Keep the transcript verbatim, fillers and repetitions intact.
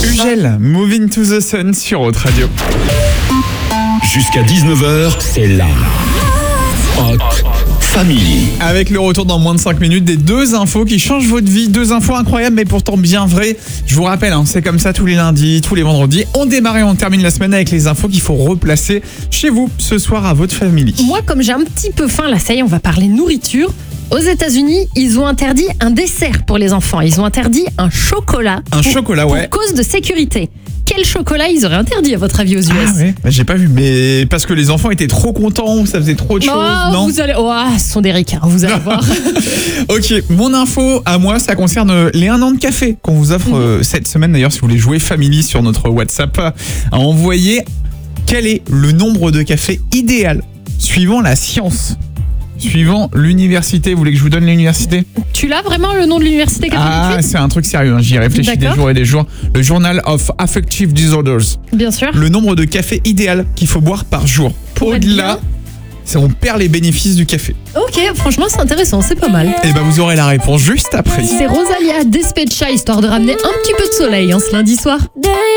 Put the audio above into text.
Ugel, Moving to the Sun sur Haute Radio. Jusqu'à dix-neuf heures, c'est la Haute Family. Avec le retour dans moins de cinq minutes des deux infos qui changent votre vie. Deux infos incroyables mais pourtant bien vraies. Je vous rappelle, hein, c'est comme ça tous les lundis, tous les vendredis. On démarre et on termine la semaine avec les infos qu'il faut replacer chez vous ce soir à votre famille. Moi, comme j'ai un petit peu faim, là, ça y est, on va parler nourriture. Aux États-Unis, ils ont interdit un dessert pour les enfants. Ils ont interdit un chocolat. Un pour, chocolat, ouais. Pour cause de sécurité. Quel chocolat ils auraient interdit à votre avis aux U S? Ah ouais, bah, j'ai pas vu, mais parce que les enfants étaient trop contents ou ça faisait trop de oh, choses, non? Vous allez... oh, ce sont des ricains, vous allez voir. Ok, mon info à moi, ça concerne les un an de café qu'on vous offre euh, cette semaine. D'ailleurs, si vous voulez jouer Family sur notre WhatsApp, à envoyer quel est le nombre de cafés idéal suivant la science. Suivant l'université, vous voulez que je vous donne l'université? Tu l'as vraiment le nom de l'université Ah, quatre-vingt-huit? c'est un truc sérieux, hein. J'y ai réfléchi des jours et des jours. Le Journal of Affective Disorders. Bien sûr. Le nombre de cafés idéal qu'il faut boire par jour. Pour être Au-delà, c'est on perd les bénéfices du café. Ok, franchement, c'est intéressant, c'est pas mal. Et ben vous aurez la réponse juste après. C'est Rosalia Despecha, histoire de ramener un petit peu de soleil hein, ce lundi soir.